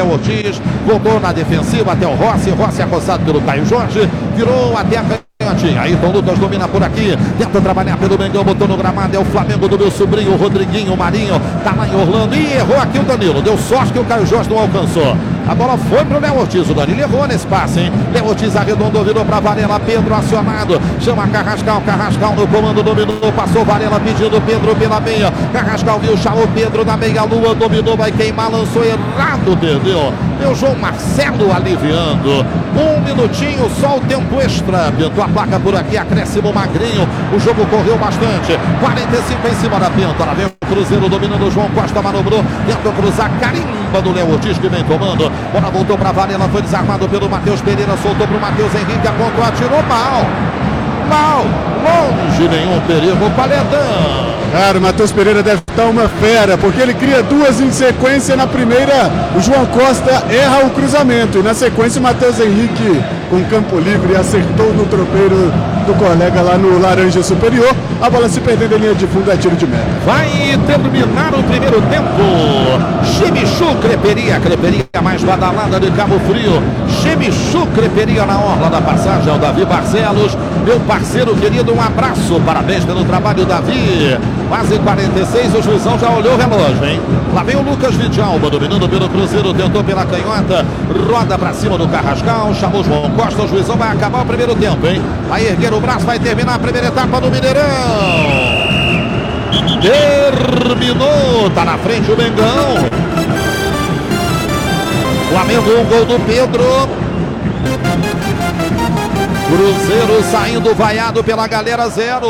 Léo Ortiz, voltou na defensiva até o Rossi arroçado pelo Caio Jorge, virou até a Ayrton Lucas domina por aqui, tenta trabalhar pelo Mengão, botou no gramado, é o Flamengo do meu sobrinho, o Rodriguinho, o Marinho, tá lá em Orlando, e errou aqui o Danilo, deu sorte que o Caio Jorge não alcançou. A bola foi pro Léo Ortiz, o Danilo errou nesse passe, hein? Léo Ortiz arredondou, virou pra Varela, Pedro acionado, chama Carrascal no comando, dominou, passou Varela pedindo Pedro pela meia, Carrascal viu, chamou Pedro na meia-lua, dominou, vai queimar, lançou errado, perdeu. Meu João Marcelo aliviando, 1 minutinho, só o tempo extra, pintou a placa por aqui, acréscimo Magrinho, o jogo correu bastante, 45 em cima da pinta, lá vem o Cruzeiro dominando, o João Costa manobrou, tentou cruzar, carimba do Léo Ortiz que vem tomando, bola voltou para Varela, foi desarmado pelo Matheus Pereira, soltou para o Matheus Henrique, apontou, atirou mal, longe nenhum perigo, Paledão. Cara, o Matheus Pereira deve estar uma fera, porque ele cria duas em sequência. Na primeira, o João Costa erra o cruzamento. E na sequência, o Matheus Henrique, com campo livre, acertou no tropeiro do colega lá no laranja superior. A bola se perdendo em linha de fundo, é tiro de meta. Vai terminar o primeiro tempo. Chimichu Creperia, creperia mais badalada de Cabo Frio. Chimichu Creperia na orla da passagem, ao Davi Barcelos. Meu parceiro querido, um abraço, parabéns pelo trabalho, Davi. Quase 46, o juizão já olhou o relógio, hein? Lá vem o Lucas Vidalba, dominando pelo Cruzeiro, tentou pela canhota, roda pra cima do Carrascal, chamou João Costa, o juizão vai acabar o primeiro tempo, hein? Vai erguer o braço, vai terminar a primeira etapa do Mineirão. Terminou, tá na frente o Mengão. Flamengo, um gol do Pedro. Cruzeiro saindo vaiado pela galera, 0.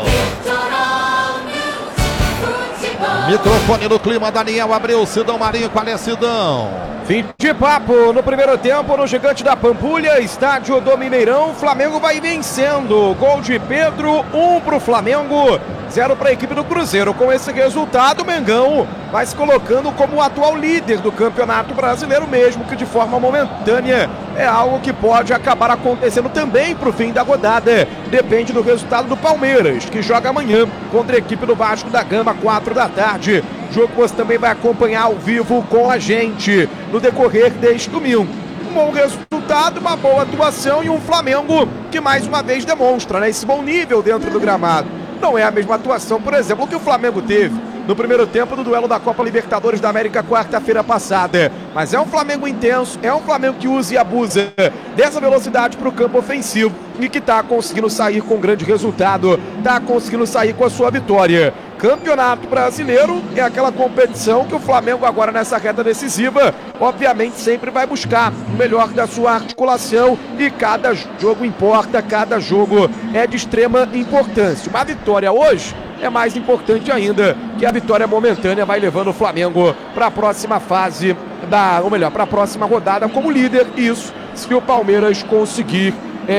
Microfone no clima, Daniel Abreu, Sidão Marinho, qual é, Sidão? Fim de papo no primeiro tempo no Gigante da Pampulha, estádio do Mineirão. Flamengo vai vencendo, gol de Pedro, 1 pro Flamengo, 0 para a equipe do Cruzeiro. Com esse resultado, o Mengão vai se colocando como o atual líder do Campeonato Brasileiro, mesmo que de forma momentânea. É algo que pode acabar acontecendo também para o fim da rodada. Depende do resultado do Palmeiras, que joga amanhã contra a equipe do Vasco da Gama, 4 da tarde. Jogo que você também vai acompanhar ao vivo com a gente no decorrer deste domingo. Um bom resultado, uma boa atuação e um Flamengo que mais uma vez demonstra, esse bom nível dentro do gramado. Não é a mesma atuação, por exemplo, que o Flamengo teve no primeiro tempo do duelo da Copa Libertadores da América quarta-feira passada. Mas é um Flamengo intenso, é um Flamengo que usa e abusa dessa velocidade para o campo ofensivo e que está conseguindo sair com um grande resultado, está conseguindo sair com a sua vitória. Campeonato Brasileiro é aquela competição que o Flamengo agora nessa reta decisiva, obviamente sempre vai buscar o melhor da sua articulação e cada jogo importa, cada jogo é de extrema importância. Uma vitória hoje é mais importante ainda, que a vitória momentânea vai levando o Flamengo para a próxima fase, para a próxima rodada como líder, isso se o Palmeiras conseguir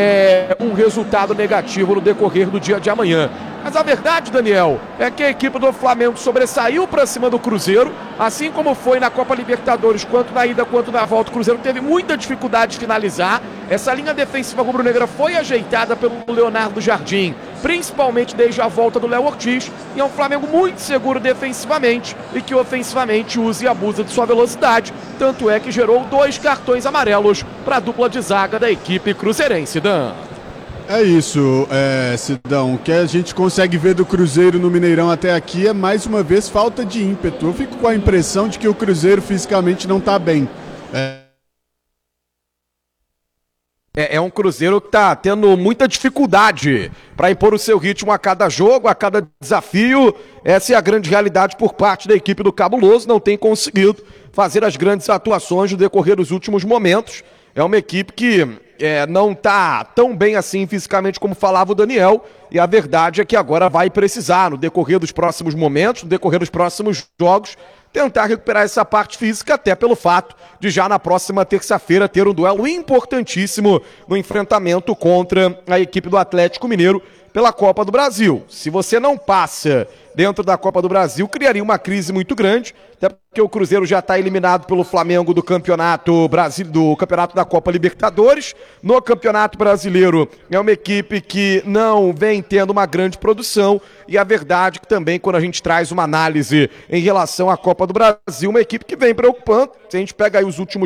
um resultado negativo no decorrer do dia de amanhã. Mas a verdade, Daniel, é que a equipe do Flamengo sobressaiu para cima do Cruzeiro, assim como foi na Copa Libertadores, quanto na ida quanto na volta. O Cruzeiro teve muita dificuldade de finalizar. Essa linha defensiva rubro-negra foi ajeitada pelo Leonardo Jardim, principalmente desde a volta do Léo Ortiz, e é um Flamengo muito seguro defensivamente e que ofensivamente usa e abusa de sua velocidade. Tanto é que gerou 2 cartões amarelos para a dupla de zaga da equipe cruzeirense, Dan. É isso, Sidão. O que a gente consegue ver do Cruzeiro no Mineirão até aqui é, mais uma vez, falta de ímpeto. Eu fico com a impressão de que o Cruzeiro fisicamente não está bem. É um Cruzeiro que está tendo muita dificuldade para impor o seu ritmo a cada jogo, a cada desafio. Essa é a grande realidade por parte da equipe do Cabuloso. Não tem conseguido fazer as grandes atuações no decorrer dos últimos momentos. É uma equipe que não está tão bem assim fisicamente como falava o Daniel, e a verdade é que agora vai precisar, no decorrer dos próximos momentos, no decorrer dos próximos jogos, tentar recuperar essa parte física, até pelo fato de já na próxima terça-feira ter um duelo importantíssimo no enfrentamento contra a equipe do Atlético Mineiro pela Copa do Brasil. Se você não passa dentro da Copa do Brasil, criaria uma crise muito grande, até porque o Cruzeiro já está eliminado pelo Flamengo do Campeonato da Copa Libertadores. No Campeonato Brasileiro é uma equipe que não vem tendo uma grande produção, e a verdade é que também, quando a gente traz uma análise em relação à Copa do Brasil, uma equipe que vem preocupando. Se a gente pega aí os últimos